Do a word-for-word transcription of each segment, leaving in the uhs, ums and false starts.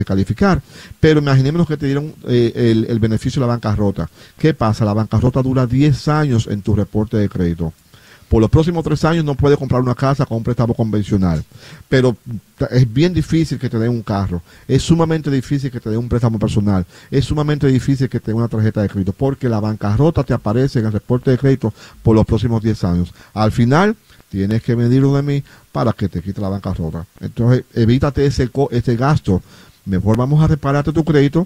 calificar, pero imaginémonos que te dieron eh, el, el beneficio de la bancarrota. ¿Qué pasa? La bancarrota dura diez años en tu reporte de crédito. Por los próximos tres años no puedes comprar una casa con un préstamo convencional, pero es bien difícil que te den un carro, es sumamente difícil que te den un préstamo personal, es sumamente difícil que te den una tarjeta de crédito, porque la bancarrota te aparece en el reporte de crédito por los próximos diez años. Al final, tienes que medirlo de mí para que te quite la bancarrota. Entonces, evítate ese, ese gasto. Mejor vamos a repararte tu crédito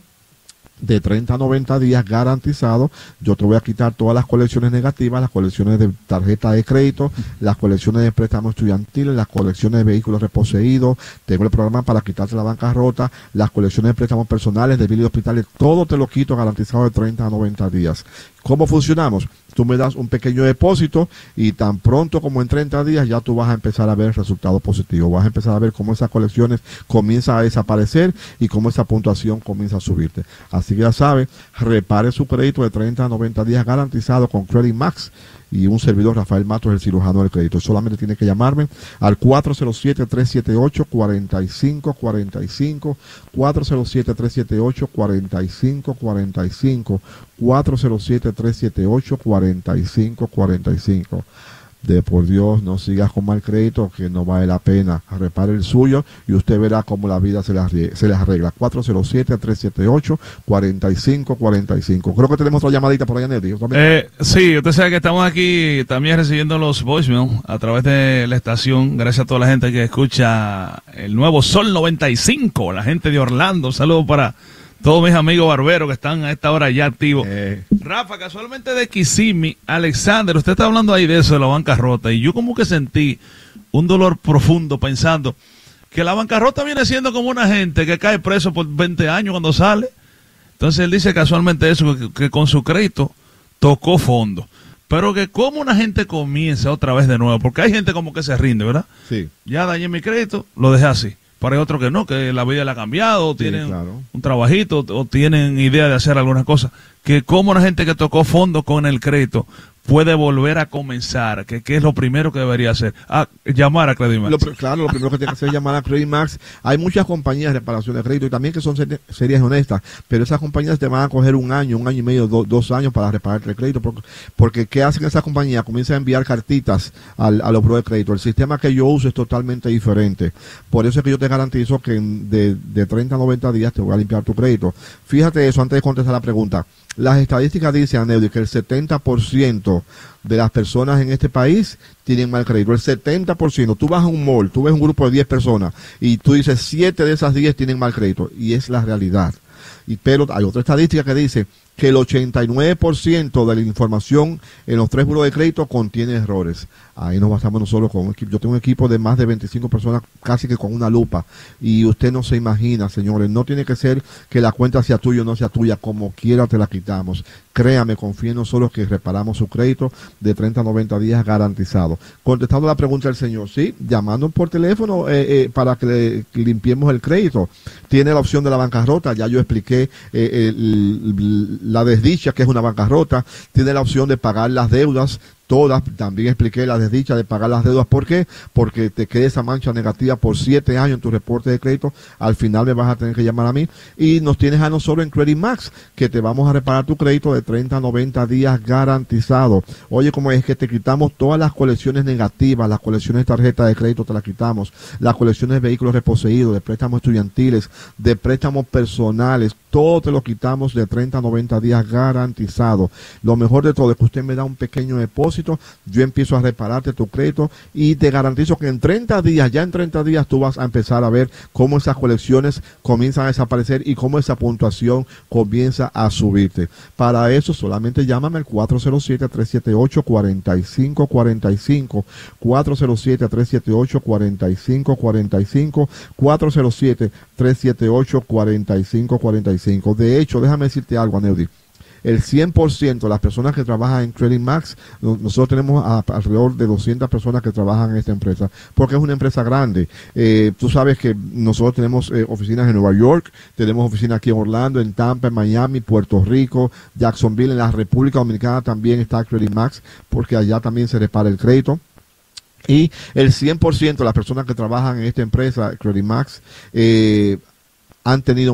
de treinta a noventa días garantizado. Yo te voy a quitar todas las colecciones negativas, las colecciones de tarjeta de crédito, las colecciones de préstamos estudiantiles, las colecciones de vehículos reposeídos. Tengo el programa para quitarte la bancarrota, las colecciones de préstamos personales, de biles de hospitales, todo te lo quito garantizado de treinta a noventa días. ¿Cómo funcionamos? Tú me das un pequeño depósito y tan pronto como en treinta días ya tú vas a empezar a ver resultados positivos. Vas a empezar a ver cómo esas colecciones comienzan a desaparecer y cómo esa puntuación comienza a subirte. Así que ya sabes, repare su crédito de treinta a noventa días garantizado con Credit Max. Y un servidor, Rafael Matos, el cirujano del crédito. Solamente tiene que llamarme al cuatro cero siete, tres siete ocho, cuatro cinco cuatro cinco, cuatro cero siete, tres siete ocho, cuatro cinco cuatro cinco, cuatro cero siete, tres siete ocho, cuatro cinco cuatro cinco. De por Dios, no sigas con mal crédito, que no vale la pena. Repare el suyo y usted verá cómo la vida se les, se les arregla. cuatro cero siete, tres siete ocho, cuatro cinco cuatro cinco. Creo que tenemos otra llamadita por allá, Nelly. Eh, sí, usted sabe que estamos aquí también recibiendo los voicemail a través de la estación. Gracias a toda la gente que escucha el nuevo Sol noventa y cinco, la gente de Orlando. Un saludo para todos mis amigos barberos que están a esta hora ya activos. Eh. Rafa, casualmente de Kissimmee, Alexander, usted está hablando ahí de eso, de la bancarrota, y yo como que sentí un dolor profundo pensando que la bancarrota viene siendo como una gente que cae preso por veinte años cuando sale. Entonces él dice casualmente eso, que, que con su crédito tocó fondo. Pero que como una gente comienza otra vez de nuevo, porque hay gente como que se rinde, ¿verdad? Sí. Ya dañé mi crédito, lo dejé así. Pero hay otros que no, que la vida le ha cambiado, o sí, tienen claro. un trabajito, o tienen idea de hacer algunas cosas. Que como una gente que tocó fondo con el crédito puede volver a comenzar, que, que es lo primero que debería hacer, a llamar a Credit Max. Lo, claro, lo primero que tiene que hacer es llamar a Credit Max. Hay muchas compañías de reparación de crédito y también que son ser, serias y honestas, pero esas compañías te van a coger un año, un año y medio, do, dos años para repararte el crédito, porque, porque ¿qué hacen esas compañías? Comienzan a enviar cartitas al, a los buros de crédito. El sistema que yo uso es totalmente diferente. Por eso es que yo te garantizo que de, de treinta a noventa días te voy a limpiar tu crédito. Fíjate eso antes de contestar la pregunta. Las estadísticas dicen, Aneudi, que el setenta por ciento de las personas en este país tienen mal crédito. El setenta por ciento. Tú vas a un mall, tú ves un grupo de diez personas y tú dices siete de esas diez tienen mal crédito. Y es la realidad. Y, pero hay otra estadística que dice que el ochenta y nueve por ciento de la información en los tres buros de crédito contiene errores. Ahí nos basamos nosotros con un equipo. Yo tengo un equipo de más de veinticinco personas, casi que con una lupa. Y usted no se imagina, señores, no tiene que ser que la cuenta sea tuya o no sea tuya, como quiera te la quitamos. Créame, confíe en nosotros que reparamos su crédito de treinta a noventa días garantizado. Contestando la pregunta del señor, sí, llamando por teléfono eh, eh, para que le que limpiemos el crédito. Tiene la opción de la bancarrota, ya yo expliqué eh, el, la desdicha, que es una bancarrota. Tiene la opción de pagar las deudas todas, también expliqué la desdicha de pagar las deudas. ¿Por qué? Porque te queda esa mancha negativa por siete años en tu reporte de crédito. Al final me vas a tener que llamar a mí. Y nos tienes a nosotros en Credit Max, que te vamos a reparar tu crédito de treinta a noventa días garantizado. Oye, como es que te quitamos todas las colecciones negativas, las colecciones de tarjeta de crédito te las quitamos, las colecciones de vehículos reposeídos, de préstamos estudiantiles, de préstamos personales, todo te lo quitamos de treinta a noventa días garantizado. Lo mejor de todo es que usted me da un pequeño depósito, yo empiezo a repararte tu crédito y te garantizo que en treinta días, ya en treinta días tú vas a empezar a ver cómo esas colecciones comienzan a desaparecer y cómo esa puntuación comienza a subirte. Para eso solamente llámame al cuatro cero siete, tres siete ocho, cuatro cinco cuatro cinco, cuatro cero siete, tres siete ocho, cuatro cinco cuatro cinco, cuatro cero siete, tres siete ocho, cuatro cinco cuatro cinco. De hecho, déjame decirte algo, Aneudi. El cien por ciento de las personas que trabajan en Credit Max, nosotros tenemos a, alrededor de doscientas personas que trabajan en esta empresa, porque es una empresa grande. Eh, tú sabes que nosotros tenemos eh, oficinas en Nueva York, tenemos oficinas aquí en Orlando, en Tampa, en Miami, Puerto Rico, Jacksonville, en la República Dominicana también está Credit Max, porque allá también se repara el crédito. Y el cien por ciento de las personas que trabajan en esta empresa, Credit Max, eh, han tenido